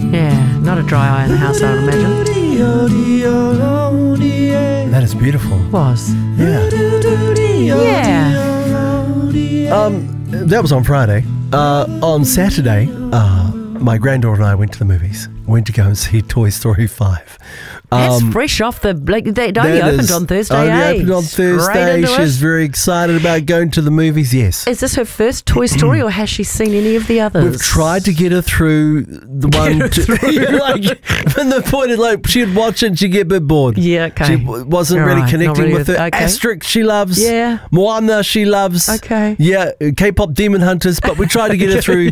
Yeah, not a dry eye in the house, I would imagine. That is beautiful. Was. Yeah. That was on Friday. On Saturday, my granddaughter and I went to the movies. Went to go and see Toy Story 5. That's fresh off the... They only opened on Thursday, opened on Thursday. She's very excited about going to the movies, yes. Is this her first Toy Story or has she seen any of the others? We've tried to get her through the one... from the point of, she'd watch it and she'd get a bit bored. Yeah, okay. She wasn't really connecting with it. Okay. Asterix she loves. Yeah. Moana she loves. Okay. Yeah, K-pop Demon Hunters, but we tried to get her through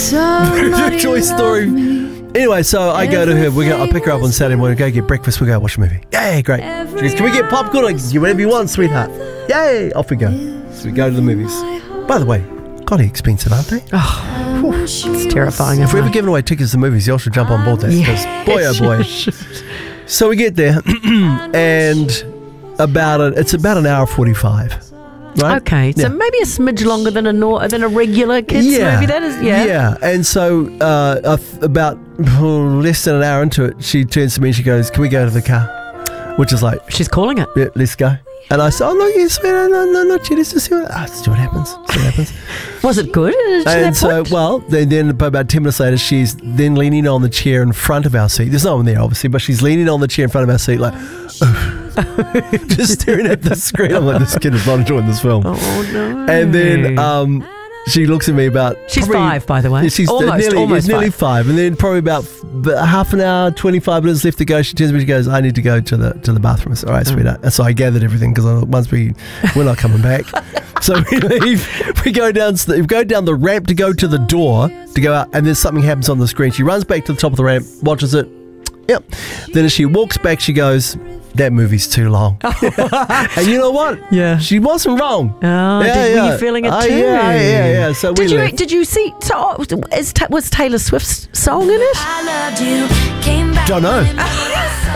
Toy Story... Anyway, so I go to her. I'll pick her up on Saturday morning. Go get breakfast. We go watch a movie. Yay, great. She goes, can we get popcorn? I go, whatever you want, sweetheart. Yay, off we go. So we go to the movies. By the way, God, expensive, aren't they? Oh, it's terrifying. If we're ever giving away tickets to the movies, y'all should jump on board that. Because boy, oh boy. So we get there, and it's about an hour 45. Right? Okay, so maybe a smidge longer than a regular kids movie. That is, yeah. And so about less than an hour into it, she turns to me and she goes, "Can we go to the car?" Which is like, she's calling it. Yeah, let's go. And I said, "Oh no, yes, no, not yet. Let's just see what happens. Was it good? And so, then about 10 minutes later, she's then leaning on the chair in front of our seat. There's no one there, obviously, but she's leaning on the chair in front of our seat, like. Just staring at the screen. I'm like, this kid is not enjoying this film. Oh no. And then she looks at me about... She's 5, by the way. Yeah, she's almost nearly 5. And then probably about half an hour, 25 minutes left to go. She turns to me, she goes, I need to go to the bathroom. I said, all right, sweetheart. And so I gathered everything because we're not coming back. So we leave. We go down the ramp to go to the door to go out, and then something happens on the screen. She runs back to the top of the ramp, watches it. Yep. Then as she walks back, she goes, that movie's too long. And you know what? Yeah. She wasn't wrong. Oh, were you feeling it too? Yeah. So did you see, was Taylor Swift's song in it? I loved you, don't know.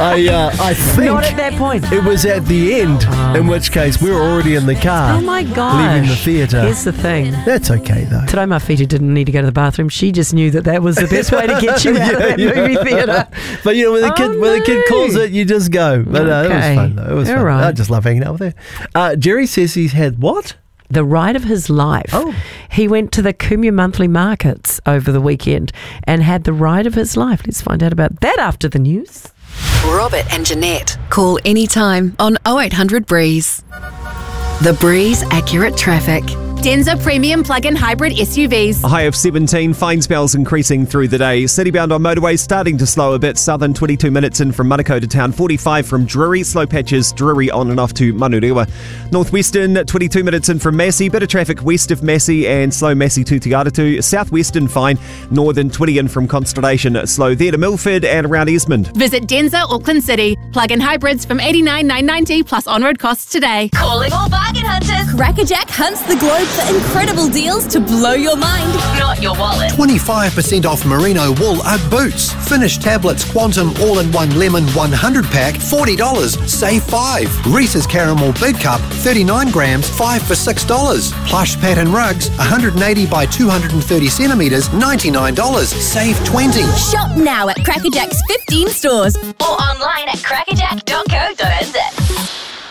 I think not at that point. It was at the end, in which case we were already in the car. Oh my gosh. Leaving the theatre. Here's the thing. That's okay though. Today my Fiji didn't need to go to the bathroom. She just knew that was the best way to get you out of that movie theatre. But when the kid calls it, you just go. But it was fun though. It was fun. Right. I just love hanging out with her. Jerry says he's had what? The ride of his life. Oh. He went to the Kumia monthly markets over the weekend and had the ride of his life. Let's find out about that after the news. Robert and Jeanette. Call anytime on 0800 Breeze. The Breeze Accurate Traffic. Denza Premium Plug-in Hybrid SUVs. A high of 17, fine spells increasing through the day. Citybound on motorways starting to slow a bit. Southern 22 minutes in from Manukau to town. 45 from Drury. Slow patches, Drury on and off to Manurewa. Northwestern 22 minutes in from Massey. Bit of traffic west of Massey and slow Massey to Te Aratau. Southwestern fine. Northern 20 in from Constellation. Slow there to Milford and around Esmond. Visit Denza Auckland City. Plug-in hybrids from $89,990 plus on-road costs today. calling all bargain hunters. Crackerjack hunts the globe for incredible deals to blow your mind. Not your wallet. 25% off merino wool Ugg boots. Finish tablets Quantum all-in-one lemon 100 pack, $40. Save 5. Reese's Caramel Big Cup, 39 grams, 5 for $6. Plush pattern rugs, 180 by 230 centimetres, $99. Save 20. Shop now at Crackerjack's 15 stores. Or online at crackerjack.co.nz.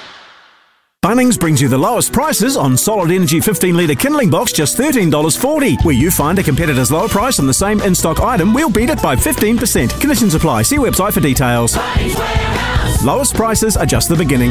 Bunnings brings you the lowest prices on Solid Energy 15-litre kindling box, just $13.40. Where you find a competitor's lower price on the same in-stock item, we'll beat it by 15%. Conditions apply. See website for details. Lowest prices are just the beginning.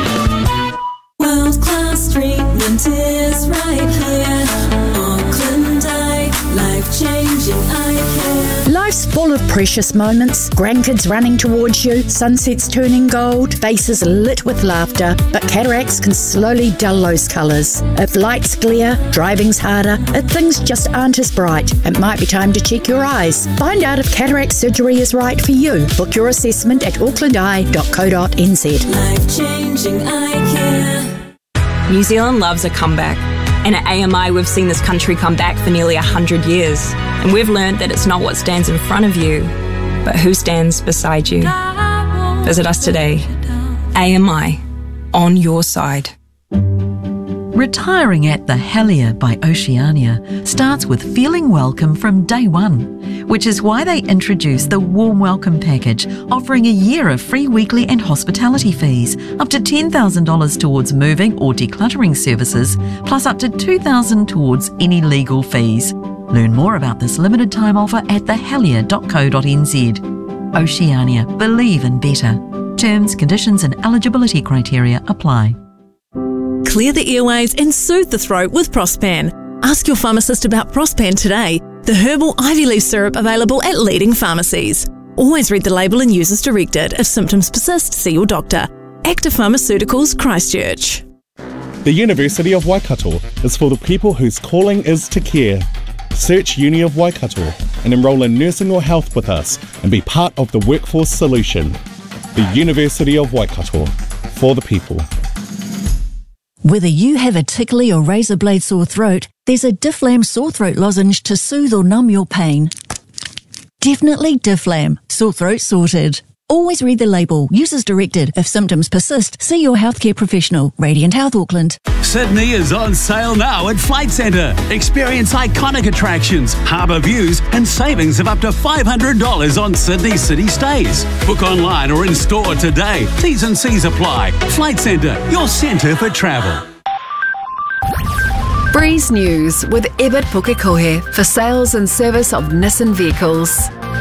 World-class treatment is right here. Auckland Eye, life-changing eye care. Life's full of precious moments. Grandkids running towards you, sunsets turning gold, faces lit with laughter. But cataracts can slowly dull those colours. If lights glare, driving's harder, if things just aren't as bright, it might be time to check your eyes. Find out if cataract surgery is right for you. Book your assessment at aucklandeye.co.nz. Life-changing eye care. New Zealand loves a comeback. And at AMI, we've seen this country come back for nearly 100 years. And we've learned that it's not what stands in front of you, but who stands beside you. Visit us today. AMI, on your side. Retiring at the Helier by Oceania starts with feeling welcome from day one, which is why they introduced the Warm Welcome Package, offering a year of free weekly and hospitality fees, up to $10,000 towards moving or decluttering services, plus up to $2,000 towards any legal fees. Learn more about this limited time offer at thehelier.co.nz. Oceania, believe in better. Terms, conditions and eligibility criteria apply. Clear the airways and soothe the throat with Prospan. Ask your pharmacist about Prospan today, the herbal ivy leaf syrup available at leading pharmacies. Always read the label and use as directed. If symptoms persist, see your doctor. Active Pharmaceuticals, Christchurch. The University of Waikato is for the people whose calling is to care. Search Uni of Waikato and enrol in nursing or health with us and be part of the workforce solution. The University of Waikato, for the people. Whether you have a tickly or razor blade sore throat, there's a Difflam sore throat lozenge to soothe or numb your pain. Definitely Difflam. Sore throat sorted. Always read the label. Use as directed. If symptoms persist, see your healthcare professional. Radiant Health Auckland. Sydney is on sale now at Flight Centre. Experience iconic attractions, harbour views and savings of up to $500 on Sydney city stays. Book online or in store today. T's and C's apply. Flight Centre, your centre for travel. Breeze News with Ebert Pukekohe for sales and service of Nissan vehicles.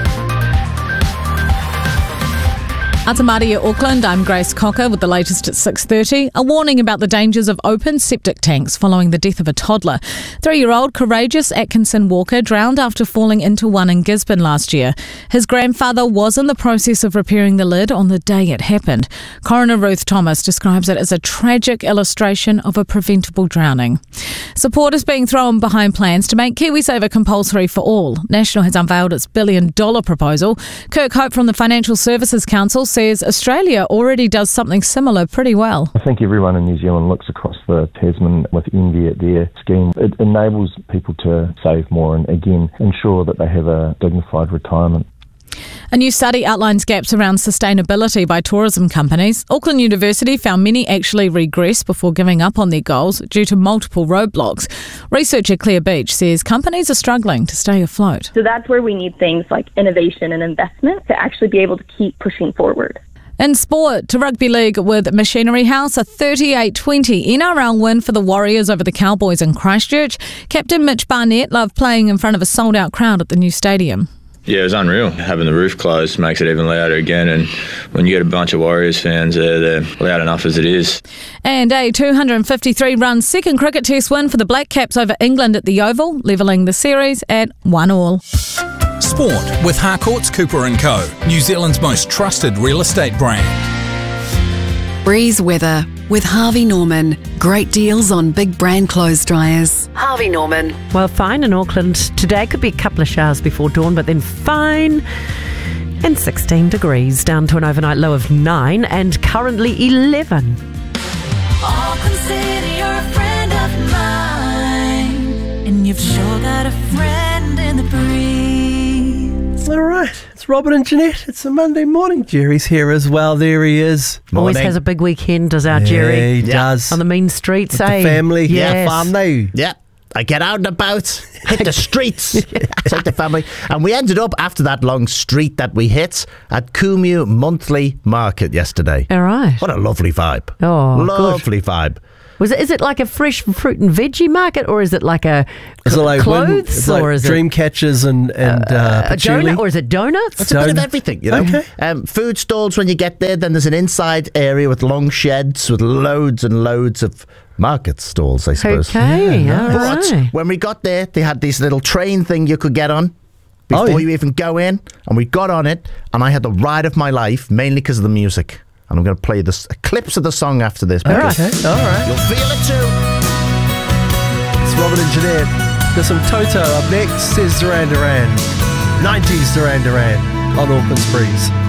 Atamaria, Auckland, I'm Grace Cocker with the latest at 6:30. A warning about the dangers of open septic tanks following the death of a toddler. 3-year-old Courageous Atkinson Walker drowned after falling into one in Gisborne last year. His grandfather was in the process of repairing the lid on the day it happened. Coroner Ruth Thomas describes it as a tragic illustration of a preventable drowning. Support is being thrown behind plans to make KiwiSaver compulsory for all. National has unveiled its $1 billion proposal. Kirk Hope from the Financial Services Council says Australia already does something similar pretty well. I think everyone in New Zealand looks across the Tasman with envy at their scheme. It enables people to save more and, again, ensure that they have a dignified retirement. A new study outlines gaps around sustainability by tourism companies. Auckland University found many actually regress before giving up on their goals due to multiple roadblocks. Researcher Claire Beach says companies are struggling to stay afloat. So that's where we need things like innovation and investment to actually be able to keep pushing forward. In sport, to rugby league with Machinery House, a 38-20 NRL win for the Warriors over the Cowboys in Christchurch. Captain Mitch Barnett loved playing in front of a sold-out crowd at the new stadium. Yeah, it was unreal. Having the roof closed makes it even louder again, and when you get a bunch of Warriors fans there, they're loud enough as it is. And a 253-run second cricket test win for the Black Caps over England at the Oval, levelling the series at 1-1. Sport with Harcourts Cooper & Co., New Zealand's most trusted real estate brand. Breeze weather with Harvey Norman. Great deals on big brand clothes dryers. Harvey Norman. Well, fine in Auckland. Today could be a couple of showers before dawn, but then fine and 16 degrees, down to an overnight low of 9 and currently 11. Auckland City, you're a friend of mine, and you've sure got a friend in the breeze. All right, it's Robin and Jeanette. It's a Monday morning. Jerry's here as well. There he is. Always has a big weekend, does our Yeah, Jerry. he does. On the mean streets, With the family. Yes. Farm now. Yeah. I get out and about, hit the streets, take the family. And we ended up, after that long street that we hit, at Kumu Monthly Market yesterday. All right. What a lovely vibe. Oh, lovely vibe. Is it like a fresh fruit and veggie market, or is it like a Is it like clothes, it's like or is dream catchers and a patchouli? donut, or is it donuts? It's a bit of everything, you know. Okay. Food stalls when you get there. Then there's an inside area with long sheds with loads and loads of market stalls, I suppose. Okay, all But right. when we got there, they had this little train thing you could get on before you even go in, and we got on it, and I had the ride of my life, mainly because of the music. And I'm going to play clips of the song after this. All right. You'll feel it too. It's Robin and Jeanette. Got some Toto up next. Says Duran Duran. 90s Duran Duran on Auckland's Breeze.